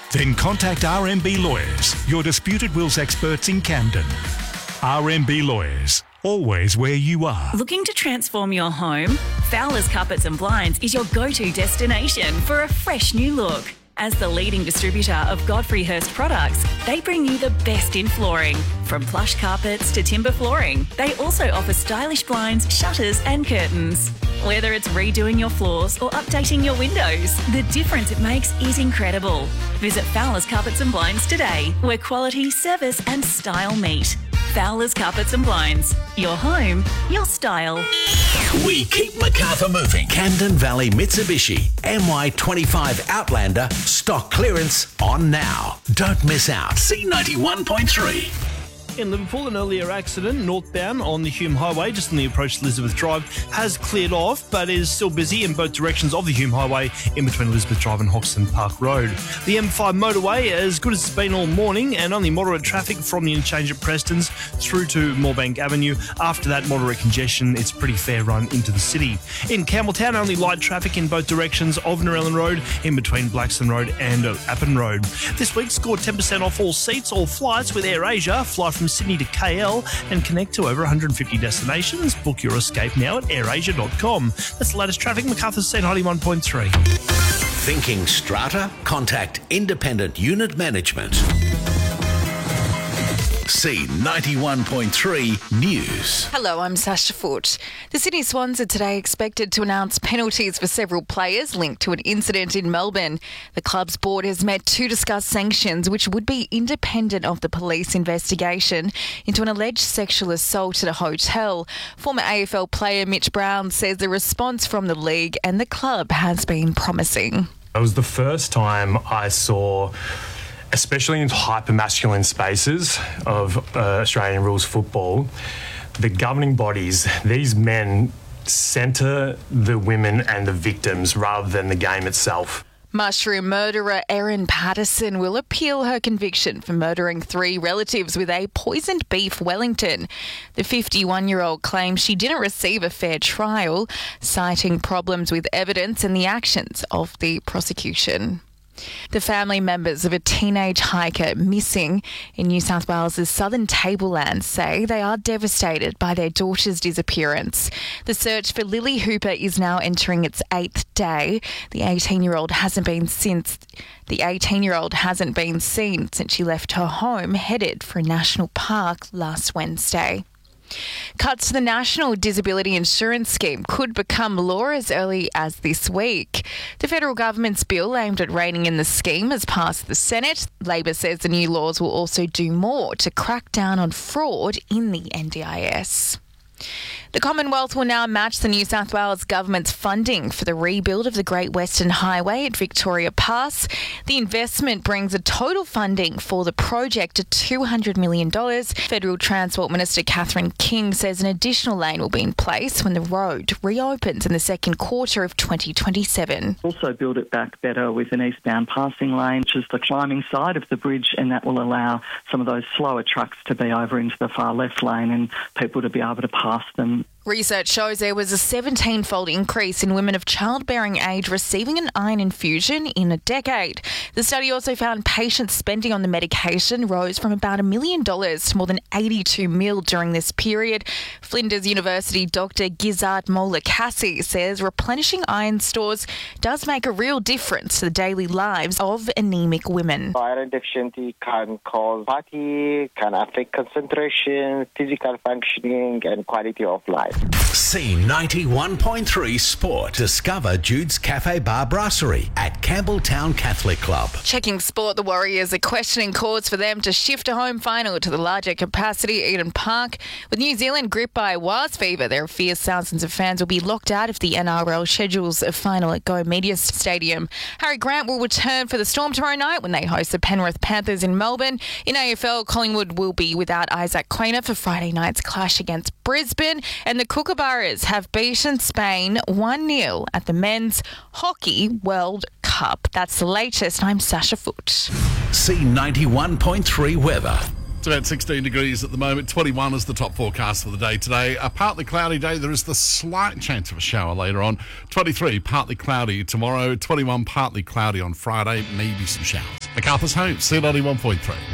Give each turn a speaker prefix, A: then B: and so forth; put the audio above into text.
A: Then contact RMB Lawyers, your disputed wills experts in Camden. RMB Lawyers, always where you are.
B: Looking to transform your home? Fowler's Carpets and Blinds is your go-to destination for a fresh new look. As the leading distributor of Godfrey Hirst products, they bring you the best in flooring. From plush carpets to timber flooring, they also offer stylish blinds, shutters and curtains. Whether it's redoing your floors or updating your windows, the difference it makes is incredible. Visit Fowler's Carpets and Blinds today, where quality, service and style meet. Fowler's Carpets and Blinds. Your home, your style.
C: We keep Macarthur moving. Camden Valley Mitsubishi MY25 Outlander stock clearance on now. Don't miss out. C91.3.
D: In Liverpool, an earlier accident northbound on the Hume Highway, just on the approach to Elizabeth Drive, has cleared off, but is still busy in both directions of the Hume Highway in between Elizabeth Drive and Hoxton Park Road. The M5 motorway, as good as it's been all morning, and only moderate traffic from the interchange at Preston's through to Moorebank Avenue. After that moderate congestion, it's a pretty fair run into the city. In Campbelltown, only light traffic in both directions of Narellan Road in between Blackstone Road and Appin Road. This week, score 10% off all seats, all flights with AirAsia. Fly from Sydney to KL and connect to over 150 destinations. Book your escape now at airasia.com. That's the latest traffic. Macarthur C91.3.
C: Thinking strata? Contact Independent Unit Management. C91.3 News.
E: Hello, I'm Sasha Foote. The Sydney Swans are today expected to announce penalties for several players linked to an incident in Melbourne. The club's board has met to discuss sanctions which would be independent of the police investigation into an alleged sexual assault at a hotel. Former AFL player Mitch Brown says the response from the league and the club has been promising.
F: It was the first time I saw, especially in hyper-masculine spaces of Australian rules football, the governing bodies, these men centre the women and the victims rather than the game itself.
E: Mushroom murderer Erin Patterson will appeal her conviction for murdering 3 relatives with a poisoned beef Wellington. The 51-year-old claims she didn't receive a fair trial, citing problems with evidence and the actions of the prosecution. The family members of a teenage hiker missing in New South Wales' southern tablelands say they are devastated by their daughter's disappearance. The search for Lily Hooper is now entering its 8th day. The 18-year-old hasn't been seen since she left her home, headed for a national park last Wednesday. Cuts to the National Disability Insurance Scheme could become law as early as this week. The federal government's bill aimed at reining in the scheme has passed the Senate. Labor says the new laws will also do more to crack down on fraud in the NDIS. The Commonwealth will now match the New South Wales Government's funding for the rebuild of the Great Western Highway at Victoria Pass. The investment brings a total funding for the project to $200 million. Federal Transport Minister Catherine King says an additional lane will be in place when the road reopens in the second quarter of 2027.
G: Also build it back better with an eastbound passing lane, which is the climbing side of the bridge, and that will allow some of those slower trucks to be over into the far left lane and people to be able to pass them.
E: Research shows there was a 17-fold increase in women of childbearing age receiving an iron infusion in a decade. The study also found patients spending on the medication rose from about $1 million to more than $82 million during this period. Flinders University Dr. Gizzard Molakassi says replenishing iron stores does make a real difference to the daily lives of anemic women.
H: Iron deficiency can cause apathy, can affect concentration, physical functioning and quality of life.
C: C91.3 Sport. Discover Jude's Cafe Bar Brasserie at Campbelltown Catholic Club.
E: Checking sport, the Warriors are questioning calls for them to shift a home final to the larger capacity Eden Park. With New Zealand gripped by Wars fever, there are fears thousands of fans will be locked out if the NRL schedules a final at Go Media Stadium. Harry Grant will return for the Storm tomorrow night when they host the Penrith Panthers in Melbourne. In AFL, Collingwood will be without Isaac Quainer for Friday night's clash against Brisbane, and the Kookaburras have beaten Spain 1-0 at the Men's Hockey World Cup. That's the latest. I'm Sasha Foote.
C: C91.3 weather.
I: It's about 16 degrees at the moment. 21 is the top forecast for the day today. A partly cloudy day. There is the slight chance of a shower later on. 23, partly cloudy tomorrow. 21, partly cloudy on Friday. Maybe some showers. MacArthur's Home, C91.3.